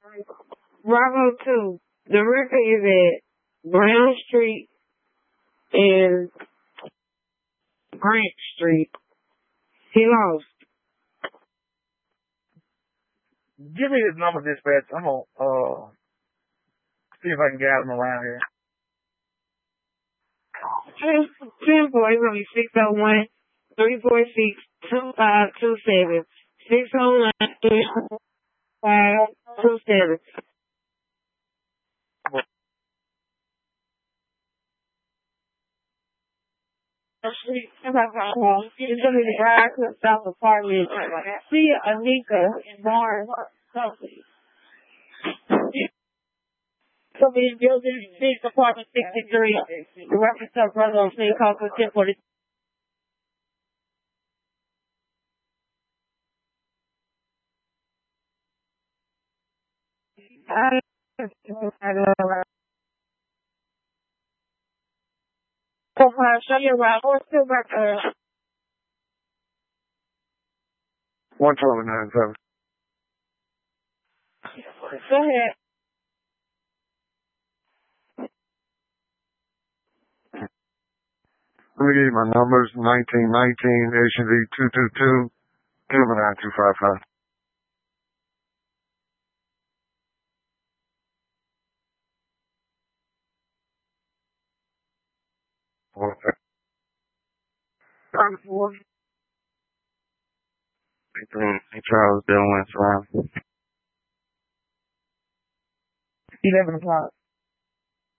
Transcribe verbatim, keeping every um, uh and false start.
Bravo two. The record is at Brown Street and Grant Street. He lost. Give me his number, dispatch. I'm gonna uh see if I can gather him around here. Ten four is gonna be six oh one three four six two five two seven. Six oh one three four five two seven. It's gonna be the guy to the South Apartment. See Anika in Barnes. So we building six apartment sixty three. The reference of brother on Snake Hawk for ten forty. I don't know. Show you around. What's still back there? One twelve nine seven. Go ahead. Let me give you my numbers. nineteen nineteen, H and V two two two, nine two five five. Okay. I'm four. Charles Dillon, around Eleven o'clock.